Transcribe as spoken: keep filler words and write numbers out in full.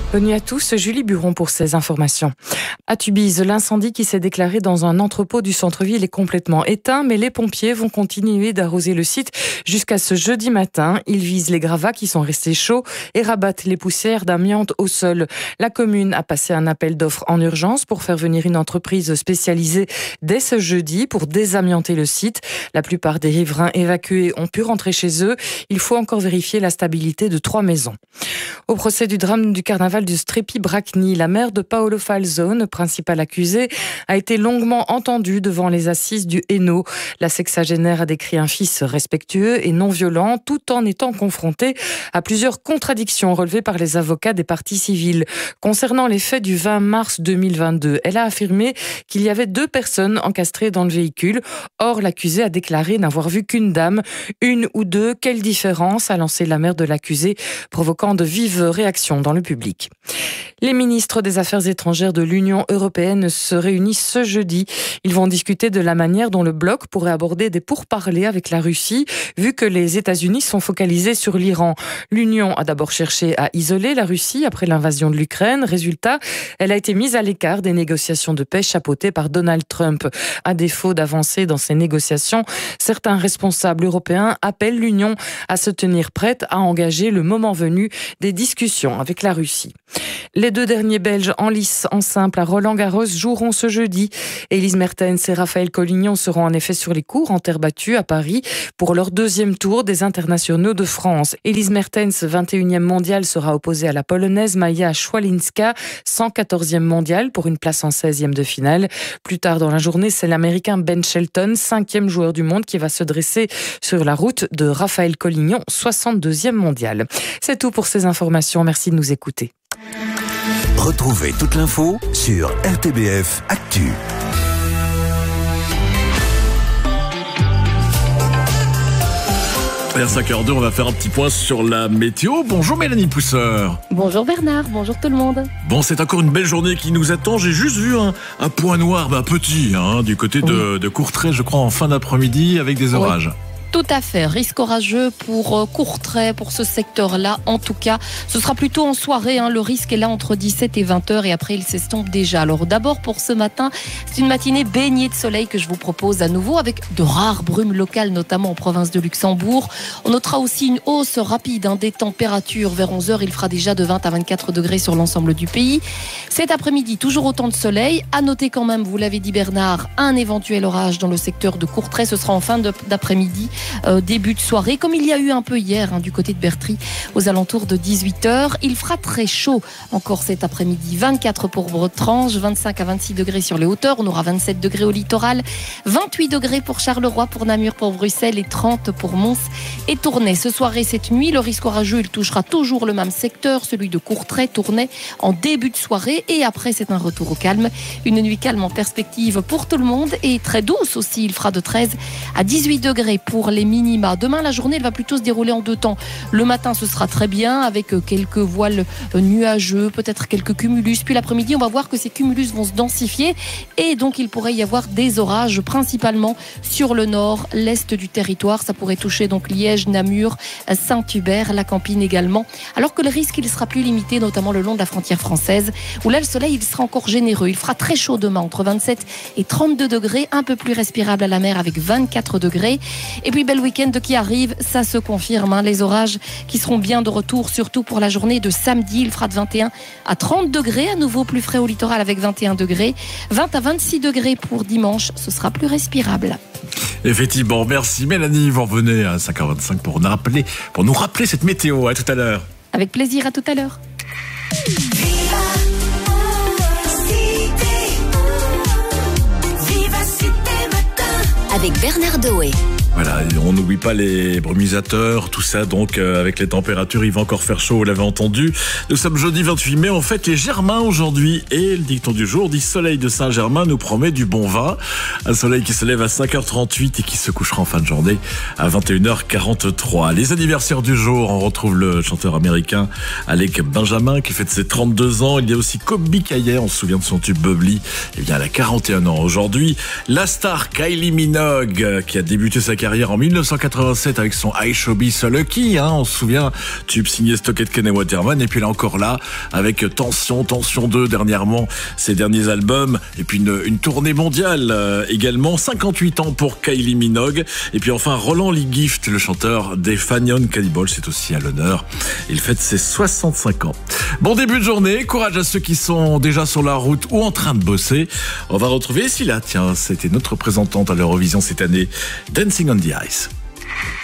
Bonne nuit à tous, Julie Buron pour ces informations. À Tubize, l'incendie qui s'est déclaré dans un entrepôt du centre-ville est complètement éteint, mais les pompiers vont continuer d'arroser le site jusqu'à ce jeudi matin. Ils visent les gravats qui sont restés chauds et rabattent les poussières d'amiante au sol. La commune a passé un appel d'offres en urgence pour faire venir une entreprise spécialisée dès ce jeudi pour désamianter le site. La plupart des riverains évacués ont pu rentrer chez eux. Il faut encore vérifier la stabilité de trois maisons. Au procès du drame du carnaval du Strépy-Bracni, la mère de Paolo Falzone, principal accusé, a été longuement entendue devant les assises du Hainaut. La sexagénaire a décrit un fils respectueux et non violent, tout en étant confronté à plusieurs contradictions relevées par les avocats des parties civiles. Concernant les faits du vingt mars deux mille vingt-deux, elle a affirmé qu'il y avait deux personnes encastrées dans le véhicule. Or, l'accusé a déclaré n'avoir vu qu'une dame. Une ou deux, quelle différence, a lancé la mère de l'accusé, provoquant de vives réactions dans le public. Les ministres des Affaires étrangères de l'Union européenne se réunissent ce jeudi. Ils vont discuter de la manière dont le bloc pourrait aborder des pourparlers avec la Russie, vu que les États-Unis sont focalisés sur l'Iran. L'Union a d'abord cherché à isoler la Russie après l'invasion de l'Ukraine. Résultat, elle a été mise à l'écart des négociations de paix chapeautées par Donald Trump. À défaut d'avancer dans ces négociations, certains responsables européens appellent l'Union à se tenir prête à engager le moment venu des discussions avec la Russie. Les deux derniers Belges en lice en simple à Roland-Garros joueront ce jeudi. Elise Mertens et Raphaël Collignon seront en effet sur les cours en terre battue à Paris pour leur deuxième tour des internationaux de France. Elise Mertens, vingt et unième mondiale, sera opposée à la Polonaise Maja Szwalinska, cent quatorzième mondiale pour une place en seizième de finale. Plus tard dans la journée, c'est l'Américain Ben Shelton, cinquième joueur du monde, qui va se dresser sur la route de Raphaël Collignon, soixante-deuxième mondiale. C'est tout pour ces informations. Merci de nous écouter. Retrouvez toute l'info sur R T B F Actu. À cinq heures deux, on va faire un petit point sur la météo. Bonjour Mélanie Pousseur. Bonjour Bernard, bonjour tout le monde. Bon, c'est encore une belle journée qui nous attend. J'ai juste vu un, un point noir, bah petit, hein, du côté de, de Courtrai, je crois, en fin d'après-midi, avec des orages. Oui. Tout à fait, risque orageux pour Courtrai, pour ce secteur-là. En tout cas, ce sera plutôt en soirée. Hein. Le risque est là entre dix-sept et vingt heures et après il s'estompe déjà. Alors d'abord pour ce matin, c'est une matinée baignée de soleil que je vous propose à nouveau avec de rares brumes locales, notamment en province de Luxembourg. On notera aussi une hausse rapide hein, des températures. Vers onze heures, il fera déjà de vingt à vingt-quatre degrés sur l'ensemble du pays. Cet après-midi, toujours autant de soleil. À noter quand même, vous l'avez dit Bernard, un éventuel orage dans le secteur de Courtrai. Ce sera en fin de, d'après-midi. Euh, début de soirée, comme il y a eu un peu hier hein, du côté de Bertry aux alentours de dix-huit heures. Il fera très chaud encore cet après-midi, vingt-quatre pour Bretrange, vingt-cinq à vingt-six degrés sur les hauteurs, on aura vingt-sept degrés au littoral, vingt-huit degrés pour Charleroi, pour Namur, pour Bruxelles et trente pour Mons et Tournai. Ce soir et cette nuit, le risque orageux il touchera toujours le même secteur, celui de Courtrai, Tournai en début de soirée et après c'est un retour au calme. Une nuit calme en perspective pour tout le monde et très douce aussi, il fera de treize à dix-huit degrés pour les minima. Demain, la journée elle va plutôt se dérouler en deux temps. Le matin, ce sera très bien avec quelques voiles nuageux, peut-être quelques cumulus. Puis l'après-midi, on va voir que ces cumulus vont se densifier et donc il pourrait y avoir des orages, principalement sur le nord, l'est du territoire. Ça pourrait toucher donc Liège, Namur, Saint-Hubert, la Campine également. Alors que le risque, il sera plus limité, notamment le long de la frontière française, où là, le soleil, il sera encore généreux. Il fera très chaud demain, entre vingt-sept et trente-deux degrés, un peu plus respirable à la mer avec vingt-quatre degrés. Et puis, bel week-end qui arrive, ça se confirme. Hein, les orages qui seront bien de retour, surtout pour la journée de samedi. Il fera de vingt et un à trente degrés, à nouveau plus frais au littoral avec vingt et un degrés. vingt à vingt-six degrés pour dimanche, ce sera plus respirable. Effectivement, merci Mélanie. Vous revenez à cinq heures vingt-cinq pour nous rappeler, pour nous rappeler cette météo. À tout à l'heure. Avec plaisir, à tout à l'heure. Avec Bernard Doé. Voilà, on n'oublie pas les brumisateurs, tout ça, donc euh, avec les températures, il va encore faire chaud, vous l'avez entendu. Nous sommes jeudi vingt-huit mai, on fête les Germains aujourd'hui, et le dicton du jour dit « Soleil de Saint-Germain nous promet du bon vin ». Un soleil qui se lève à cinq heures trente-huit et qui se couchera en fin de journée à vingt et une heures quarante-trois. Les anniversaires du jour, on retrouve le chanteur américain Alec Benjamin qui fête ses trente-deux ans. Il y a aussi Colbie Caillet, on se souvient de son tube Bubbly, eh bien elle a quarante et un ans aujourd'hui. La star Kylie Minogue qui a débuté sa carrière en mille neuf cent quatre-vingt-sept avec son I Should Be So Lucky, hein, on se souvient, tube signé Stock Aitken et Waterman, et puis là encore là, avec Tension, Tension deux dernièrement, ses derniers albums, et puis une, une tournée mondiale euh, également, cinquante-huit ans pour Kylie Minogue, et puis enfin Roland Lee Gift, le chanteur des Fanion Cannibals, c'est aussi à l'honneur, il fête ses soixante-cinq ans. Bon début de journée, courage à ceux qui sont déjà sur la route ou en train de bosser. On va retrouver Scylla, tiens, c'était notre représentante à l'Eurovision cette année, Dancing on the Ice.